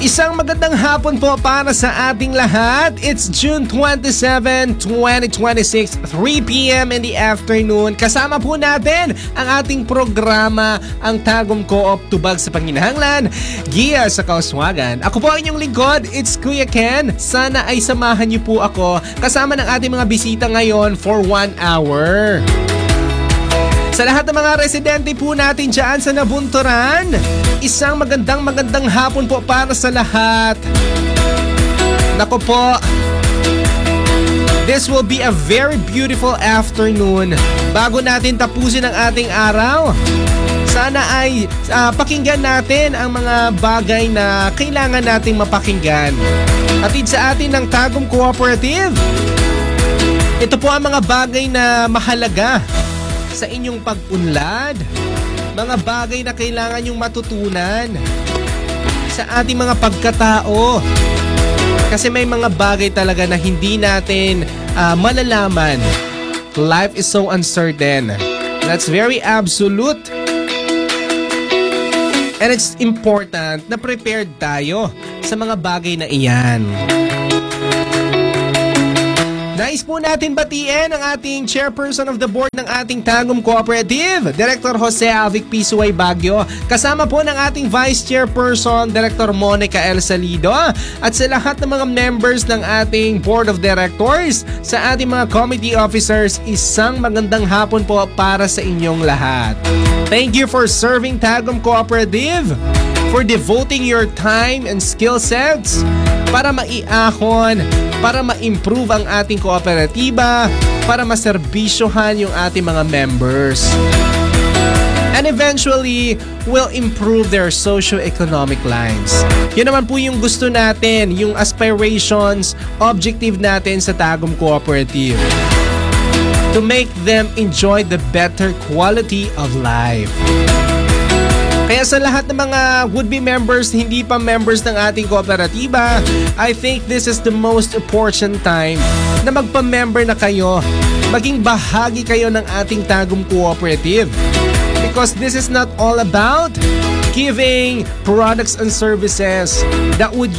Isang magandang hapon po para sa ating lahat. It's June 27, 2026, 3 p.m. in the afternoon. Kasama po natin ang ating programa, ang Tagum Co-op Tubag sa Panginahanglan, Giya sa Kauswagan. Ako po ang inyong lingkod, it's Kuya Ken. Sana ay samahan niyo po ako kasama ng ating mga bisita ngayon for 1 hour. Sa lahat ng mga residente po natin dyan sa Nabunturan, isang magandang hapon po para sa lahat. Nako po, this will be a very beautiful afternoon. Bago natin tapusin ang ating araw, sana ay pakinggan natin ang mga bagay na kailangan nating mapakinggan. Hatid sa atin ng Tagum Cooperative. Ito po ang mga bagay na mahalaga sa inyong pag-unlad, mga bagay na kailangan nyong matutunan sa ating mga pagkatao. Kasi may mga bagay talaga na hindi natin malalaman. Life is so uncertain. That's very absolute. And it's important na prepared tayo sa mga bagay na iyan. Nais po natin batiin ang ating chairperson of the board ng ating Tagum Cooperative, Director Jose Alvic P. Suway Baguio. Kasama po ng ating Vice Chairperson, Director Monica L. Salido. At sa lahat ng mga members ng ating Board of Directors, sa ating mga committee officers, isang magandang hapon po para sa inyong lahat. Thank you for serving Tagum Cooperative, for devoting your time and skill sets para maiahon, para ma-improve ang ating kooperatiba, para maserbisyohan yung ating mga members. And eventually, will improve their socio-economic lives. Yun naman po yung gusto natin, yung aspirations, objective natin sa Tagum Cooperative. To make them enjoy the better quality of life. Kaya sa lahat ng mga would-be members, hindi pa members ng ating kooperatiba, I think this is the most important time na magpa-member na kayo. Maging bahagi kayo ng ating Tagum Cooperative. Because this is not all about giving products and services that would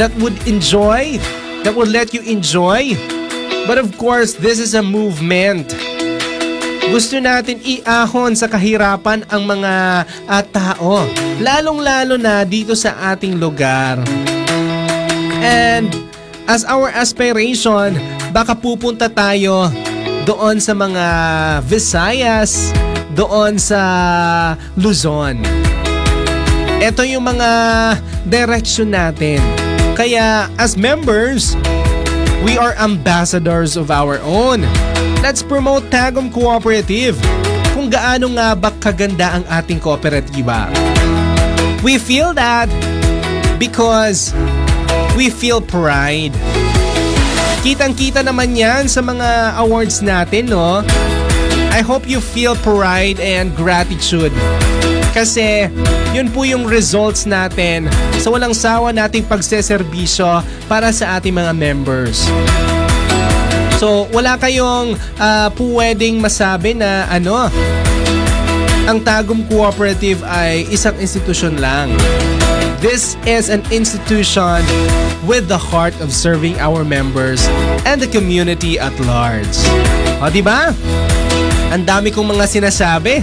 let you enjoy. But of course, this is a movement. Gusto natin iahon sa kahirapan ang mga tao, lalong-lalo na dito sa ating lugar. And as our aspiration, baka pupunta tayo doon sa mga Visayas, doon sa Luzon. Ito yung mga direction natin. Kaya as members, we are ambassadors of our own. Let's promote Tagum Cooperative. Kung gaano nga ba kaganda ang ating kooperatiba. We feel that because we feel pride. Kitang-kita naman yan sa mga awards natin, no? I hope you feel pride and gratitude. Kasi yun po yung results natin sa walang sawa nating pagseserbisyo para sa ating mga members. So, wala kayong pwedeng masabi na ang Tagum Cooperative ay isang institusyon lang. This is an institution with the heart of serving our members and the community at large. O, diba? Ang dami kong mga sinasabi.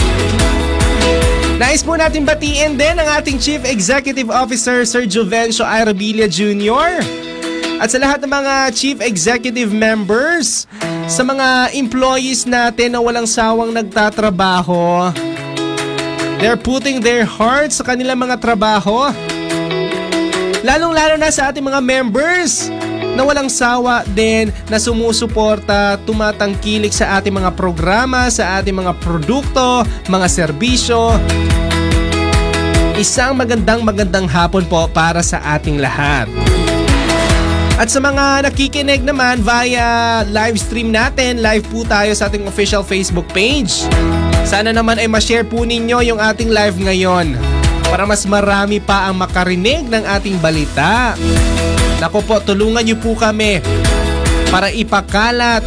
Nais po natin batiin din ang ating Chief Executive Officer, Sir Juvencio Airabilia Jr., at sa lahat ng mga Chief Executive Members, sa mga employees natin na walang sawang nagtatrabaho, they're putting their hearts sa kanilang mga trabaho. Lalong-lalo na sa ating mga members na walang sawa din na sumusuporta, tumatangkilik sa ating mga programa, sa ating mga produkto, mga serbisyo. Isang magandang hapon po para sa ating lahat. At sa mga nakikinig naman via live stream natin, live po tayo sa ating official Facebook page. Sana naman ay ma-share po ninyo yung ating live ngayon para mas marami pa ang makarinig ng ating balita. Naku po, tulungan niyo po kami para ipakalat,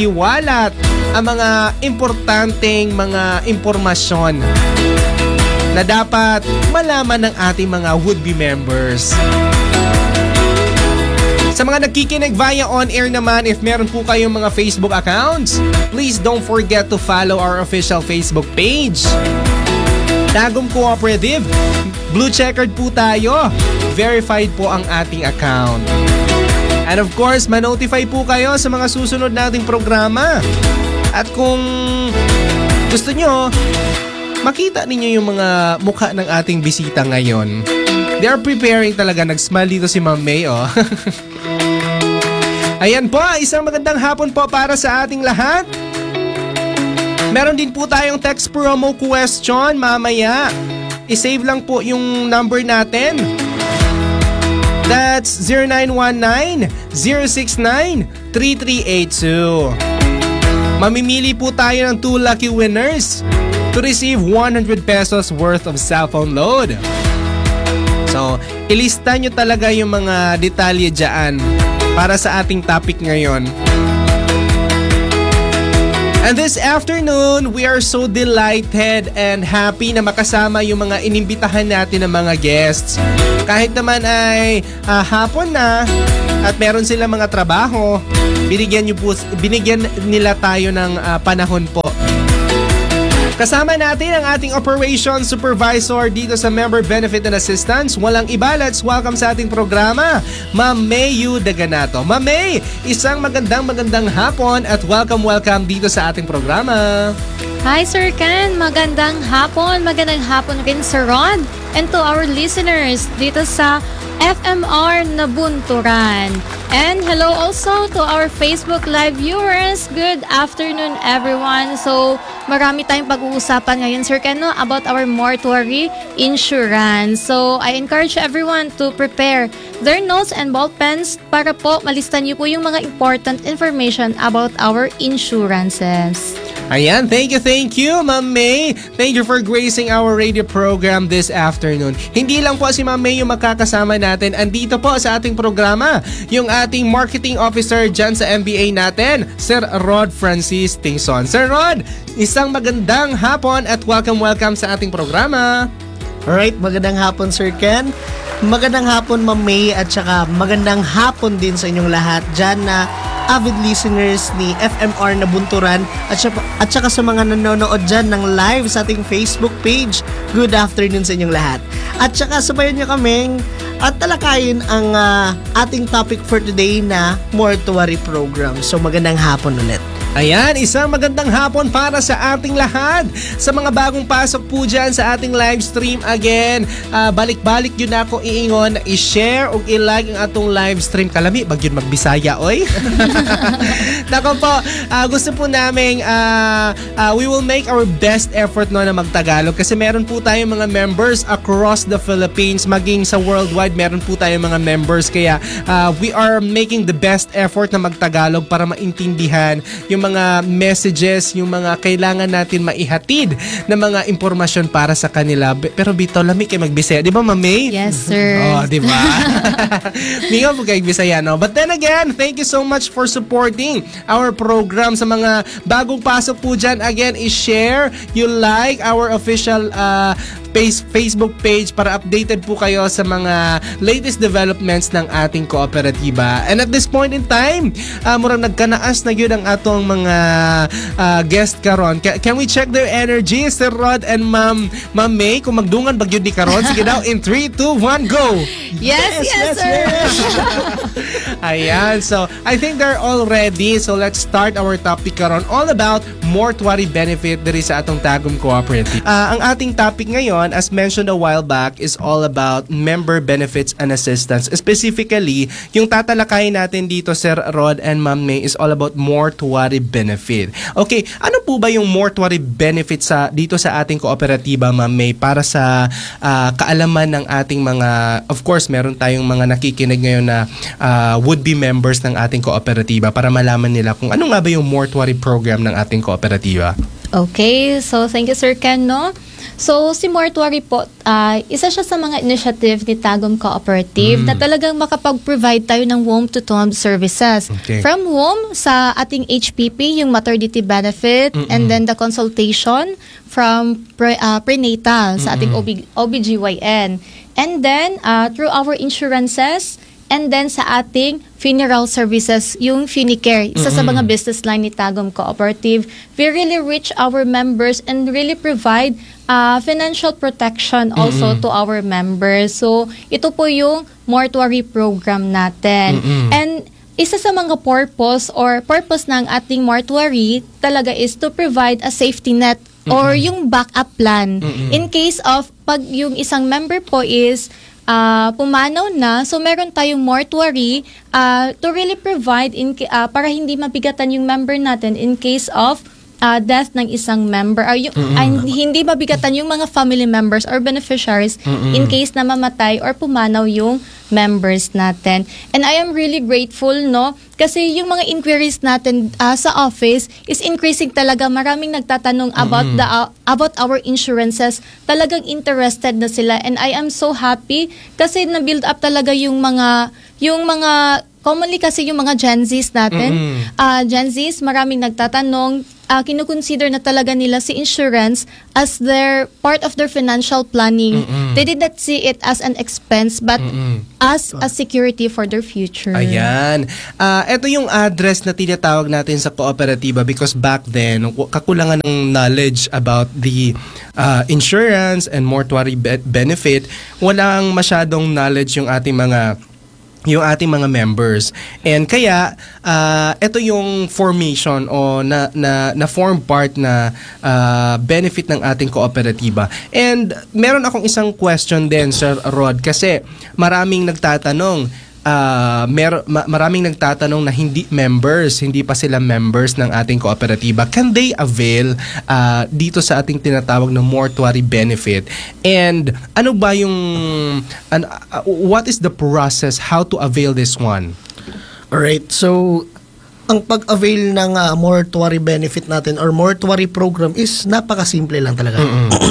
isiwalat ang mga importanteng mga impormasyon na dapat malaman ng ating mga would-be members. Sa mga nagkikinig via on-air naman, if meron po kayong mga Facebook accounts, please don't forget to follow our official Facebook page. Tagum Cooperative, blue checkered po tayo. Verified po ang ating account. And of course, ma-notify po kayo sa mga susunod nating programa. At kung gusto nyo, makita ninyo yung mga mukha ng ating bisita ngayon. They are preparing talaga. Nag-smile dito si Ma'am May, oh. Ayan po, isang magandang hapon po para sa ating lahat. Meron din po tayong text promo question mamaya. I-save lang po yung number natin. That's 0919-069-3382. Mamimili po tayo ng 2 lucky winners to receive 100 pesos worth of cellphone load. So, ilista nyo talaga yung mga detalye dyan para sa ating topic ngayon. And this afternoon, we are so delighted and happy na makasama yung mga inimbitahan natin ng mga guests. Kahit naman ay hapon na at meron silang mga trabaho, binigyan nila tayo ng panahon po. Kasama natin ang ating Operations Supervisor dito sa Member Benefit and Assistance. Walang iba, let's welcome sa ating programa, Ma'am May Yu Daganato. Ma'am May, isang magandang hapon at welcome dito sa ating programa. Hi Sir Ken, magandang hapon rin Sir Ron, and to our listeners dito sa FMR Nabunturan. And hello also to our Facebook Live viewers. Good afternoon everyone. So, marami tayong pag-uusapan ngayon Sir Ken, no, about our mortuary insurance. So, I encourage everyone to prepare their notes and ball pens para po malistan niyo po yung mga important information about our insurances. Ayan, thank you, Ma'am May. Thank you for gracing our radio program this afternoon. Hindi lang po si Ma'am May yung makakasama natin. Andito po sa ating programa, yung ating marketing officer dyan sa MBA natin, Sir Rod Francis Tingson. Sir Rod, isang magandang hapon at welcome sa ating programa. Alright, magandang hapon Sir Ken. Magandang hapon Ma'am May at saka magandang hapon din sa inyong lahat dyan na avid listeners ni FMR Nabunturan at saka sa mga nanonood dyan ng live sa ating Facebook page. Good afternoon sa inyong lahat. At saka sabayan nyo kaming at talakayin ang ating topic for today na mortuary program. So magandang hapon ulit. Ayan, isang magandang hapon para sa ating lahat. Sa mga bagong pasok po dyan sa ating live stream again, balik-balik yun ako iingon, i-share o i-like ang atong live stream. Kalami, bag yun magbisaya, oy. Nako po, gusto po namin, we will make our best effort no na magtagalog kasi meron po tayong mga members across the Philippines, maging sa worldwide, meron po tayong mga members. Kaya we are making the best effort na magtagalog para maintindihan yung mga messages, yung mga kailangan natin maihatid na mga impormasyon para sa kanila. Pero bitaw lami kay magbisaya, di ba Ma'am May? Yes sir. Oh, di ba? Mingaw po kay Bisaya, no? But then again, thank you so much for supporting our program. Sa mga bagong pasok po dyan, again, i-share, you like our official Facebook page para updated po kayo sa mga latest developments ng ating kooperatiba. And at this point in time, murang nagkanaas na yun ang atong mga guest karon. Can we check their energy, Sir Rod and Ma'am May? Kung magdungan bagyod ni karon, sige daw, in 3, 2, 1, go! Yes, sir! Ayan, so I think they're all ready. So let's start our topic karon, all about mortuary benefit diri sa atong Tagum Cooperative. Ang ating topic ngayon, as mentioned a while back, is all about member benefits and assistance. Specifically, yung tatalakayin natin dito, Sir Rod and Ma'am May, is all about mortuary benefit. Okay, ano po ba yung mortuary benefit dito sa ating kooperatiba, Ma'am May, para sa kaalaman ng ating mga, of course, meron tayong mga nakikinig ngayon na would-be members ng ating kooperatiba para malaman nila kung ano nga ba yung mortuary program ng ating kooperatiba? Okay, so thank you Sir Ken, no? So si Mortuary po, isa siya sa mga initiative ni Tagum Cooperative na talagang makapag-provide tayo ng womb-to-tomb services. Okay. From womb sa ating HPP, yung maternity benefit, and then the consultation from prenatal sa ating OBGYN. And then through our insurances, and then sa ating funeral services, yung Funicare, isa sa mga business line ni Tagum Cooperative. We really reach our members and really provide financial protection also to our members. So, ito po yung mortuary program natin. And isa sa mga purpose ng ating mortuary talaga is to provide a safety net or yung backup plan in case of pag yung isang member po is pumanaw na, so meron tayong mortuary to really provide para hindi mabigatan yung member natin in case of death ng isang member or hindi mabigatan yung mga family members or beneficiaries in case na mamatay or pumanaw yung members natin. And I am really grateful, no? Kasi yung mga inquiries natin sa office is increasing talaga. Maraming nagtatanong about our insurances. Talagang interested na sila, and I am so happy kasi na-build up talaga yung mga commonly kasi yung mga Gen Zs natin. Gen Zs, maraming nagtatanong, kinukonsider na talaga nila si insurance as their part of their financial planning. They did not see it as an expense but as a security for their future. Ayan. Ito yung address na tinatawag natin sa kooperatiba because back then, kakulangan ng knowledge about the insurance and mortuary benefit. Walang masyadong knowledge yung ating mga members. And kaya ito yung formation o na form part na benefit ng ating kooperatiba. And meron akong isang question din, Sir Rod, kasi maraming nagtatanong na hindi pa sila members ng ating kooperatiba. Can they avail dito sa ating tinatawag na mortuary benefit? And ano ba yung what is the process how to avail this one? Alright, so ang pag-avail ng mortuary benefit natin or mortuary program is napakasimple lang talaga.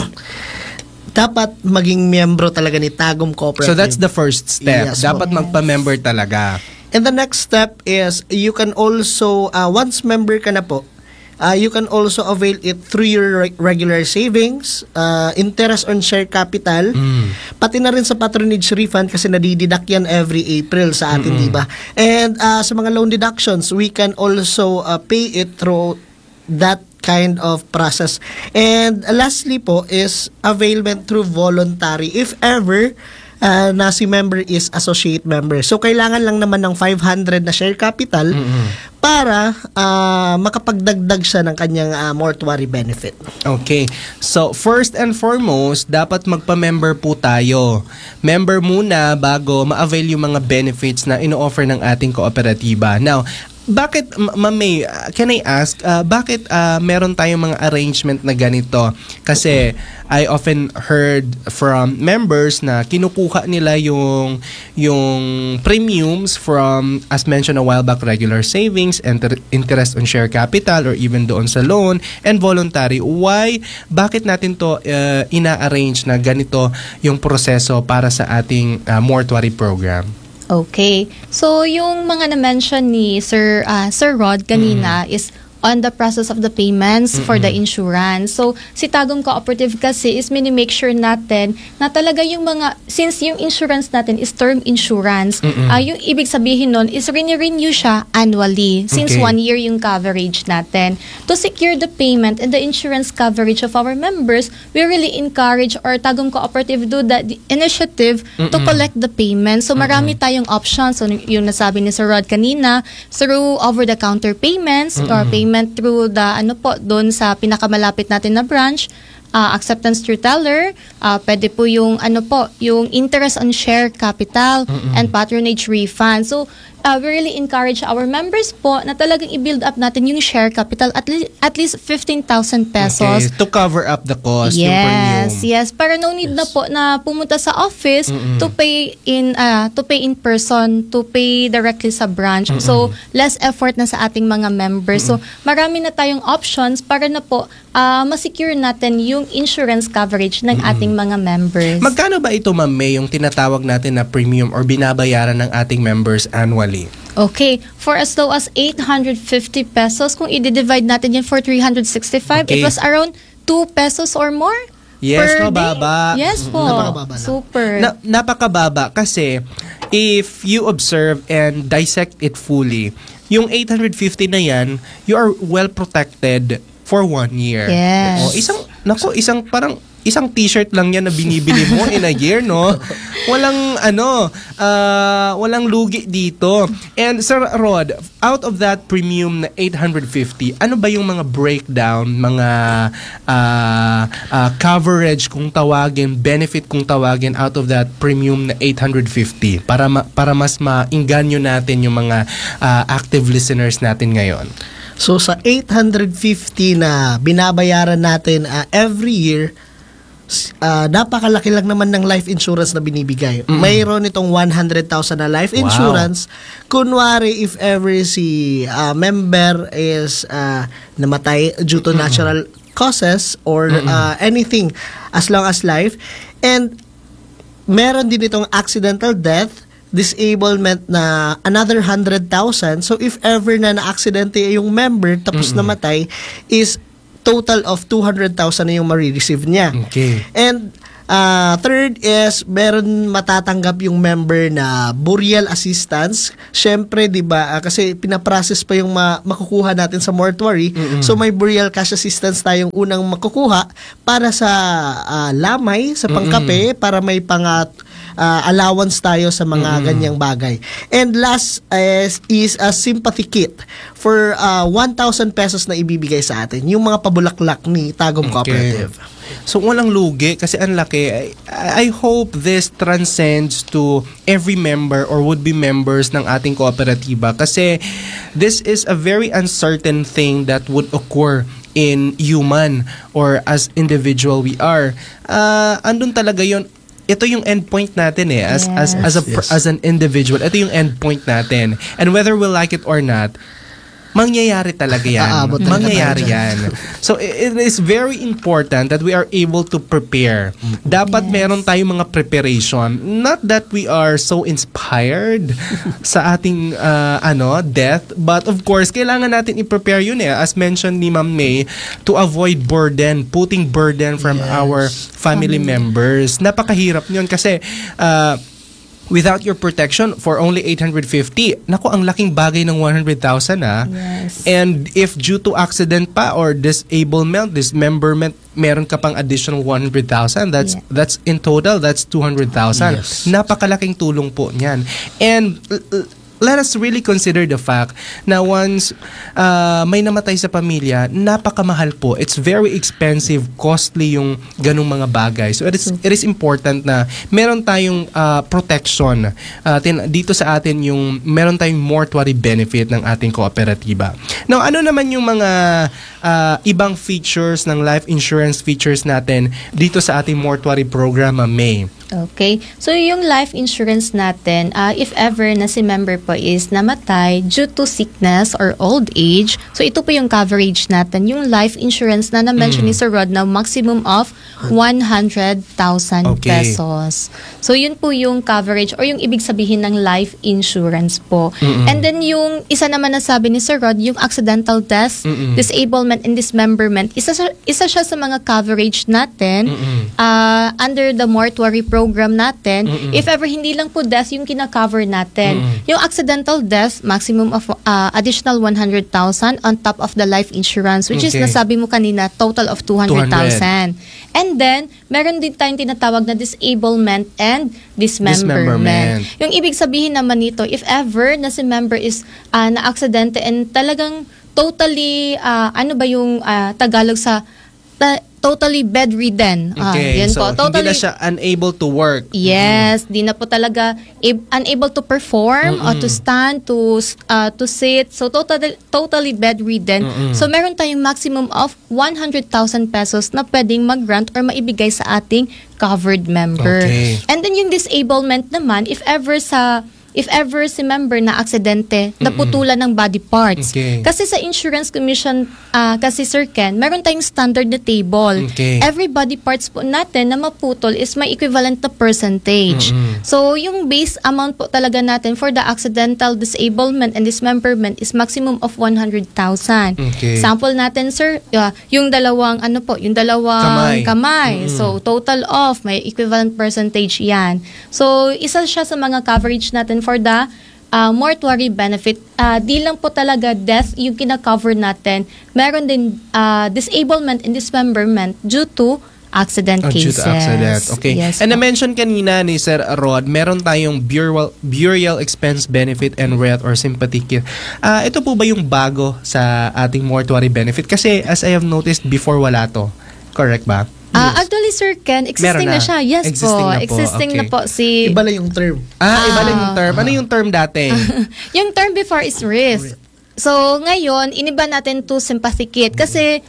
Dapat maging miyembro talaga ni Tagum Cooperative. So that's the first step. Yes, Dapat magpa-member talaga. And the next step is you can also, once member ka na po, you can also avail it through your regular savings, interest on share capital, pati na rin sa patronage refund kasi nadididak yan every April sa atin, diba? And sa mga loan deductions, we can also pay it through that kind of process. And lastly po is availment through voluntary if ever na si member is associate member. So kailangan lang naman ng 500 na share capital para makapagdagdag siya ng kanyang mortuary benefit. Okay. So first and foremost, dapat magpa-member po tayo. Member muna bago ma-avail yung mga benefits na ino-offer ng ating kooperatiba. Now, bakit, Ma'am May, can I ask, bakit meron tayong mga arrangement na ganito? Kasi I often heard from members na kinukuha nila yung premiums from, as mentioned a while back, regular savings, interest on share capital, or even doon sa loan, and voluntary. Why? Bakit natin to ina-arrange na ganito yung proseso para sa ating mortuary program? Okay. So, yung mga na-mention ni Sir Rod kanina is on the process of the payments for the insurance. So, si Tagum Cooperative kasi is mini-make sure natin na talaga yung mga, since yung insurance natin is term insurance, yung ibig sabihin nun is renew siya annually since 1 year yung coverage natin. To secure the payment and the insurance coverage of our members, we really encourage or Tagum Cooperative do the initiative to collect the payment. So, marami tayong options. So, yung nasabi ni Sir Rod kanina, through over-the-counter payments or payment through the doon sa pinakamalapit natin na branch, acceptance through teller, pwede po yung yung interest on share capital and patronage refund. So we really encourage our members po na talagang i-build up natin yung share capital at least 15,000 pesos. Okay, to cover up the cost, yung premium. Yes. Para no need na po na pumunta sa office to pay in person, to pay directly sa branch. So, less effort na sa ating mga members. So, marami na tayong options para na po ma-secure natin yung insurance coverage ng ating mga members. Magkano ba ito, Ma'am May, yung tinatawag natin na premium or binabayaran ng ating members annually? Okay, for as low as 850 pesos, kung i-divide natin yan for 365, it was around 2 pesos or more. Yes, per mababa. day. Yes po. Napakababa lang. Super. Napakababa kasi if you observe and dissect it fully, yung 850 na yan, you are well protected for 1 year. Yes. Isang t-shirt lang yan na binibili mo in a year, no? Walang lugi dito. And Sir Rod, out of that premium na 850, ano ba yung mga breakdown, mga coverage kung tawagin, benefit kung tawagin out of that premium na 850 para mas maingganyo natin yung mga active listeners natin ngayon? So sa 850 na binabayaran natin every year, napakalaki lang naman ng life insurance na binibigay. Mayroon itong 100,000 na life insurance. Kunwari, if ever si member is namatay due to natural causes or anything as long as life. And meron din itong accidental death, disablement na another 100,000. So if ever na na-aksidente yung member tapos namatay, is total of 200,000 na yung marireceive niya. Okay. And third is meron matatanggap yung member na burial assistance. Syempre, 'di ba? Kasi pinaprocess pa yung makukuha natin sa mortuary. So may burial cash assistance tayong unang makukuha para sa lamay, sa pangkape, para may allowance tayo sa mga ganyang bagay. And last is a sympathy kit for 1,000 pesos na ibibigay sa atin. Yung mga pabulaklak ni Tagum Cooperative. So walang lugi kasi ang laki. I hope this transcends to every member or would-be members ng ating kooperatiba kasi this is a very uncertain thing that would occur in human or as individual we are. Andun talaga yon. Ito yung endpoint natin as an individual. Ito yung endpoint natin. And whether we like it or not, mangyayari talaga yan. Mangyayari yan. So it is very important that we are able to prepare. Dapat meron tayong mga preparation. Not that we are so inspired sa ating death, but of course, kailangan natin i-prepare yun as mentioned ni Ma'am May, to avoid putting burden from our family members. Napakahirap yun kasi without your protection for only 850, naku, ang laking bagay ng 100,000 Yes. And if due to accident pa or disablement, dismemberment, meron ka pang additional 100,000, that's in total, that's 200,000. Yes. Napakalaking tulong po niyan. And let us really consider the fact na once may namatay sa pamilya, napakamahal po. It's very expensive, costly yung ganung mga bagay. So it is important na meron tayong protection dito sa atin, yung meron tayong mortuary benefit ng ating kooperatiba. Now, ano naman yung mga ibang features ng life insurance features natin dito sa ating mortuary program, May? Okay. So, yung life insurance natin, if ever na si member po is namatay due to sickness or old age, so ito po yung coverage natin, yung life insurance na na-mention ni Sir Rod na maximum of 100,000 pesos. So, yun po yung coverage or yung ibig sabihin ng life insurance po. And then, yung isa naman na sabi ni Sir Rod, yung accidental death, disablement, and dismemberment, isa siya sa mga coverage natin under the mortuary program natin. If ever hindi lang po death yung kina-cover natin. Yung accidental death, maximum of additional 100,000 on top of the life insurance, which is nasabi mo kanina, total of 200,000. And then, meron din tayong tinatawag na disablement and dismemberment. Yung ibig sabihin naman nito, if ever na si member is na-aksidente and talagang totally, ano ba yung Tagalog sa totally bedridden. Okay, Yan so po. hindi na siya unable to work. Yes, di na po talaga unable to perform or to stand, to sit. So totally bedridden. So meron tayong maximum of 100,000 pesos na pwedeng mag-grant or maibigay sa ating covered member. Okay. And then yung disablement naman, if ever si member na aksidente, naputulan ng body parts. Okay. Kasi sa insurance commission, kasi Sir Ken, meron tayong standard na table. Okay. Every body parts po natin na maputol is may equivalent na percentage. So, yung base amount po talaga natin for the accidental disablement and dismemberment is maximum of 100,000. Okay. Sample natin, Sir, yung dalawang kamay. So, total of, may equivalent percentage yan. So, isa siya sa mga coverage natin for the mortuary benefit. Di lang po talaga death yung kina-cover natin. Meron din disablement and dismemberment due to accident Due cases. to accident. Okay. Yes And po. na-mention kanina ni Sir Rod, meron tayong burial expense benefit and wreath or sympathy kit. Ito po ba yung bago sa ating mortuary benefit? Kasi as I have noticed before, wala to. Correct ba? Actually, Sir Ken, existing Meron na na. siya. Yes Existing po. na po. Existing na Okay. po si... Iba lang yung term. Iba lang yung term. Ano yung term dati? Yung term before is risk. So, ngayon, iniba natin to sympathy kit. Kasi,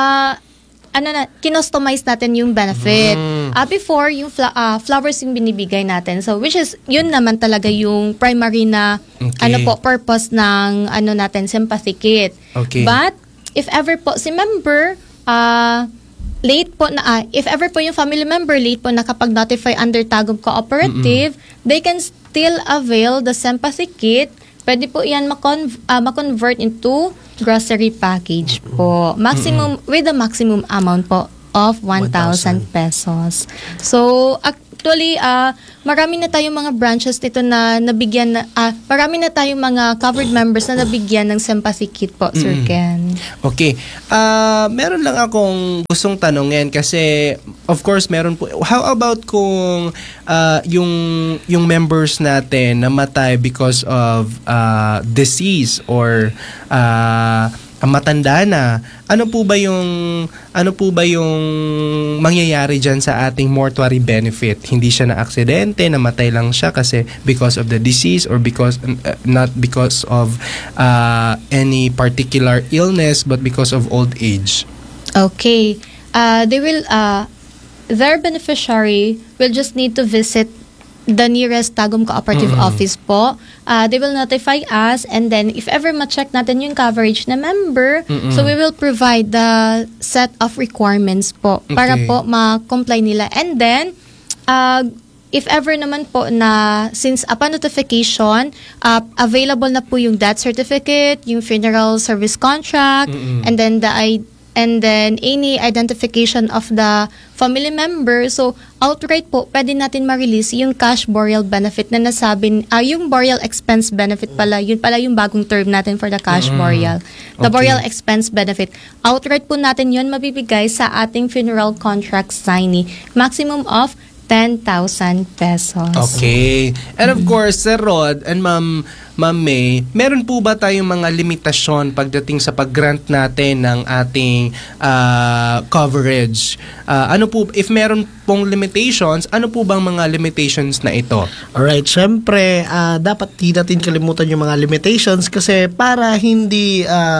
kinostomize natin yung benefit. Before, yung flowers yung binibigay natin. So, which is, yun naman talaga yung primary na, Okay. purpose ng, natin, sympathy kit. Okay. But, if ever po si member, late po na, if ever po yung family member late po nakapag-notify under Tagum Cooperative, they can still avail the sympathy kit. Pwede po yan ma-convert into grocery package po. Maximum, with a maximum amount po of 1,000 pesos. So, actually, marami na tayong mga branches nito na nabigyan marami na tayong mga covered members na nabigyan ng sympathy kit po, Sir Ken. Okay. Meron lang akong gustong tanongin kasi of course meron po. How about kung yung members natin namatay because of disease or matanda na, ano po ba yung mangyayari diyan sa ating mortuary benefit? Hindi siya na aksidente, namatay lang siya kasi because of the disease or because not because of any particular illness but because of old age. Okay. Their beneficiary will just need to visit the nearest Tagum Cooperative office po. They will notify us, and then if ever ma-check natin yung coverage na member, so we will provide the set of requirements po para Okay. po ma-comply nila. And then, if ever naman po na since upon notification, available na po yung death certificate, yung funeral service contract, and then any identification of the family member. So, outright po, pwede natin ma-release yung cash burial benefit na nasabing, yung burial expense benefit pala, yun pala yung bagong term natin for the cash burial. The Okay. burial expense benefit. Outright po natin yun mabibigay sa ating funeral contract signee. Maximum of 10,000 pesos. Okay. And of course, Sir Rod and Ma'am May, meron po ba tayong mga limitasyon pagdating sa pag-grant natin ng ating coverage? If meron pong limitations, ano po bang mga limitations na ito? Alright, syempre, dapat di natin kalimutan yung mga limitations kasi para hindi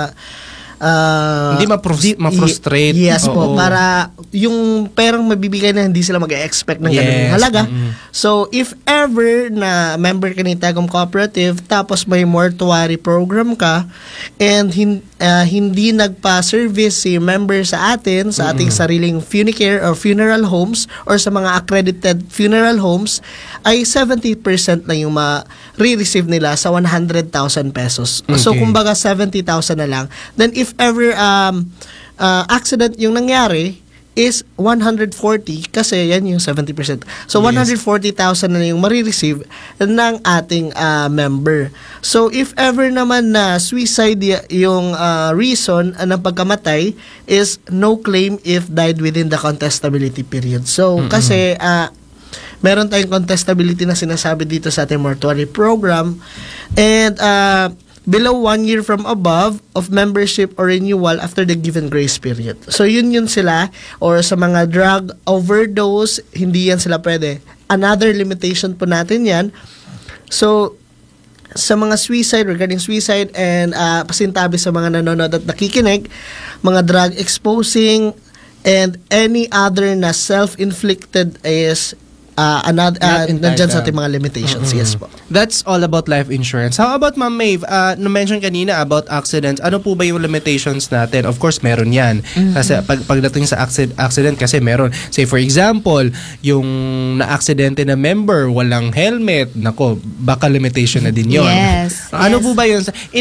Hindi ma-frustrate. Yes po, Oo. para yung perang mabibigay na hindi sila mag-expect ng ganung Yes, halaga. So, if ever na member ka ng Tagum Cooperative tapos may mortuary program ka and hindi nagpa-service si member sa atin, sa ating sariling funicare or funeral homes or sa mga accredited funeral homes, ay 70% na yung ma-receive nila sa 100,000 pesos. So, Okay. kumbaga 70,000 na lang. Then, if ever accident yung nangyari, is 140 kasi yan yung 70%. So, Yes. 140,000 na yung marireceive ng ating member. So, if ever naman na suicide yung reason ng pagkamatay is no claim if died within the contestability period. So, kasi meron tayong contestability na sinasabi dito sa ating mortuary program and below 1 year from above of membership or renewal after the given grace period. So yun sila, or sa mga drug overdose, hindi yan sila pwede. Another limitation po natin yan. So sa mga suicide, regarding suicide and pasintabi sa mga nanonood at nakikinig, mga drug exposing and any other na self-inflicted is nandyan sa ating mga limitations. Yes po. That's all about life insurance. How about Ma'am Maeve? Na-mention kanina about accidents. Ano po ba yung limitations natin? Of course, meron yan. Kasi pagdating sa accident, kasi meron. Say for example, yung na-aksidente na member, walang helmet. Nako, baka limitation na din yun. Yes. Ano po ba yun?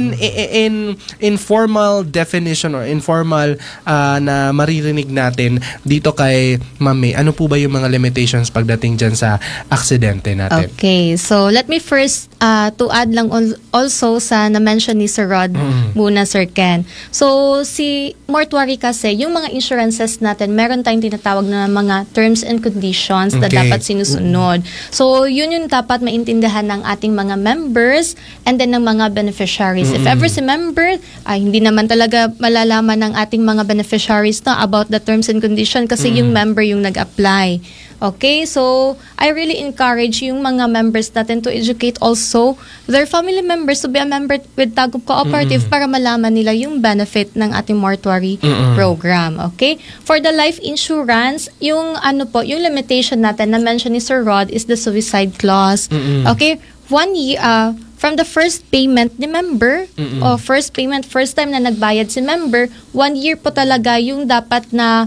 In formal definition or informal na maririnig natin dito kay Ma'am May, ano po ba yung mga limitations pagdating dyan sa aksidente natin? Okay, so let me first to add lang also sa na-mention ni Sir Rod muna, Sir Ken. So, si mortuary kasi, yung mga insurances natin, meron tayong tinatawag na mga terms and conditions na dapat sinusunod. So, yun yung dapat maintindihan ng ating mga members and then ng mga beneficiaries. If ever si member, hindi naman talaga malalaman ng ating mga beneficiaries about the terms and conditions kasi yung member yung nag-apply. Okay, so I really encourage yung mga members natin to educate also their family members to be a member with Tagum Cooperative para malaman nila yung benefit ng ating mortuary program. Okay? For the life insurance, yung yung limitation natin na mention ni Sir Rod is the suicide clause. Okay? 1 year from the first payment ni member o first time na nagbayad si member, 1 year po talaga yung dapat na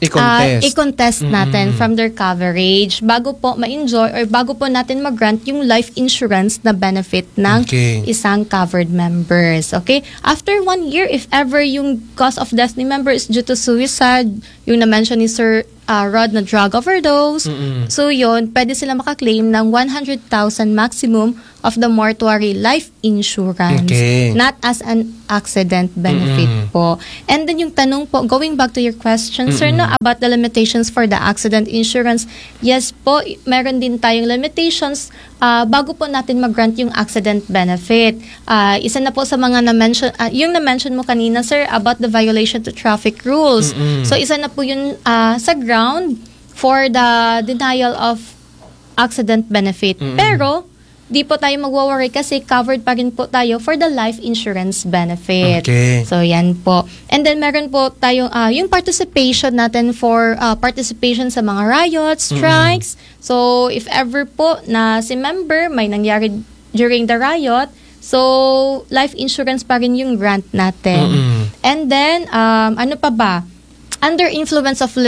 i-contest natin from their coverage bago po ma-enjoy or bago po natin mag-grant yung life insurance na benefit ng isang covered members. Okay? After 1 year, if ever yung cause of death ni member is due to suicide, yung na-mention ni Sir Rod na drug overdose, so yun, pwede sila makaklaim ng 100,000 maximum of the mortuary life insurance. Not as an accident benefit po. And then yung tanong po, going back to your question, sir, about the limitations for the accident insurance, yes po, meron din tayong limitations bago po natin mag-grant yung accident benefit. Isa na po sa mga na-mention, yung na-mention mo kanina, sir, about the violation to traffic rules. So isa na po yun sa ground for the denial of accident benefit. Pero, di po tayo magwa-worry kasi covered pa rin po tayo for the life insurance benefit. So, yan po. And then, meron po tayong yung participation natin for participation sa mga riots, strikes. So, if ever po na si member may nangyari during the riot, so, life insurance pa rin yung grant natin. And then, ano pa ba? Under influence of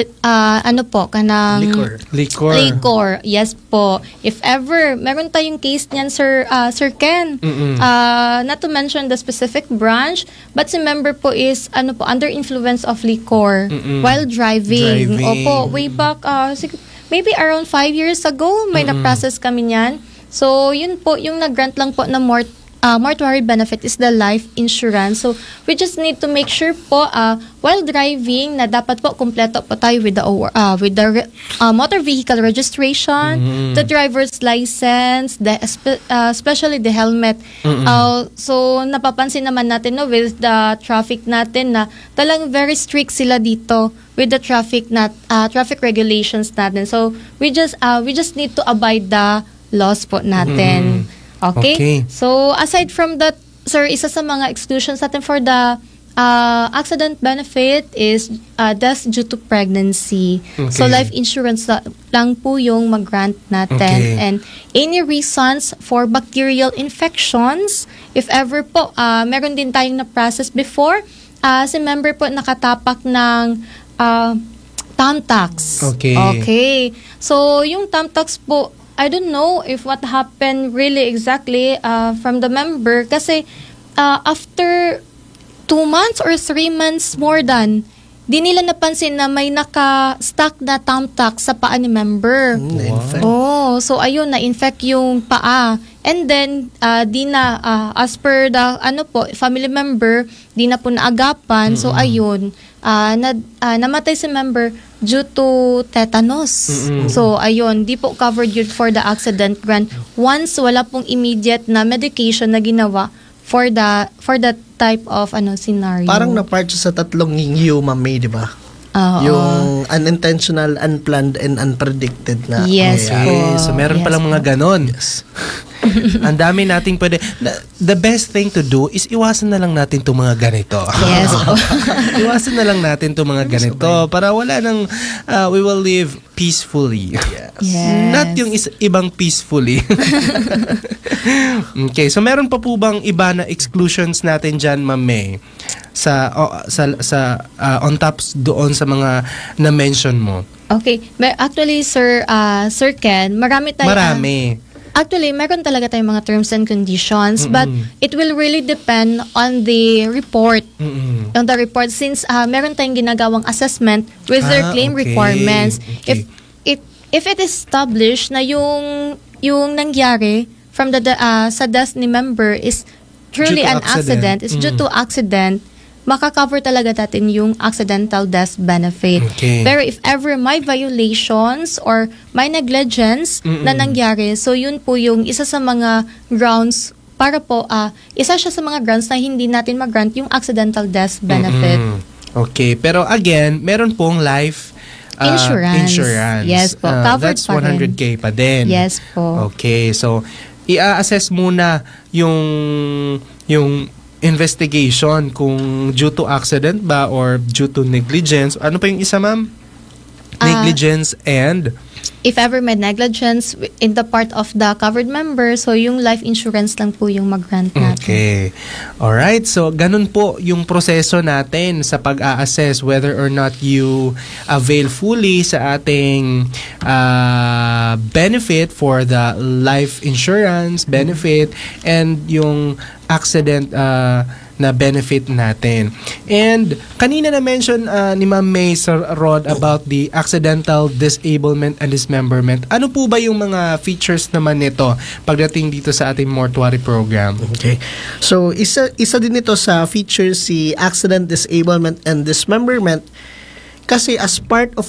liquor. Yes po. If ever meron tayong case niyan, Sir Ken. Not to mention the specific branch, but si member po is under influence of liquor while driving. Opo, way back maybe around 5 years ago may na-process kami niyan. So yun po yung nag-grant lang po na mortuary benefit is the life insurance. So, we just need to make sure po while driving na dapat po kumpleto po tayo with the motor vehicle registration, the driver's license, especially the helmet. So, napapansin naman natin with the traffic natin na talagang very strict sila dito with the traffic regulations natin. So, we just need to abide the laws po natin. Okay? So, aside from that, sir, isa sa mga exclusions natin for the accident benefit is death due to pregnancy. So, life insurance lang po yung mag-grant natin. And any reasons for bacterial infections, if ever po, meron din tayong na-process before, si member po nakatapak ng Tamtax. Okay. So, yung Tamtax po, I don't know if what happened really exactly from the member kasi after 2 months or 3 months more than, di nila napansin na may naka-stuck na Tamtax sa paa ni member. So ayun, na-infect yung paa. And then, as per the family member, di na po naagapan. So ayun, namatay si member due to tetanus. So, ayun, di po covered yun for the accident grant once wala pong immediate na medication na ginawa for the type of scenario. Parang na-part siya sa tatlong U, Ma'am May, di ba? Oo. Yung unintentional, unplanned, and unpredicted na Yes mangyayari. po. So meron Yes palang mga ganon. Ang dami nating pwede. The best thing to do is iwasan na lang natin itong mga ganito. Yes po. Iwasan na lang natin itong mga ganito para wala nang we will live peacefully. Yes. Not yung ibang peacefully. Okay, so meron pa po bang iba na exclusions natin dyan, Ma'am May? On top doon sa mga na-mention mo. Okay. Actually, Sir Ken, marami. Actually, meron talaga tayong mga terms and conditions, but it will really depend on the report. On the report, since meron tayong ginagawang assessment with their claim okay. requirements. Okay. If it is established na yung nangyari from sa death ni member is truly Due to an accident, is due to accident, makakover talaga natin yung accidental death benefit. Okay. Pero if ever may violations or may negligence na nangyari, so yun po yung isa sa mga grounds para po, isa siya sa mga grounds na hindi natin mag-grant yung accidental death benefit. Okay, pero again, meron pong life insurance. Yes po, covered that's pa rin. 100K pa din. Yes po. Okay, so i-assess muna yung investigation kung due to accident ba or due to negligence. Ano pa yung isa, ma'am? Negligence and If ever may negligence in the part of the covered member, so yung life insurance lang po yung mag-grant natin. okay. Alright, so ganun po yung proseso natin sa pag-a-assess whether or not you avail fully sa ating benefit for the life insurance benefit and yung accident na benefit natin. And kanina na-mention ni Ma'am May, Sir Rod, about the accidental disablement and dismemberment. Ano po ba yung mga features naman nito pagdating dito sa ating mortuary program? Okay. So, isa din ito sa features si accident, disablement, and dismemberment kasi as part of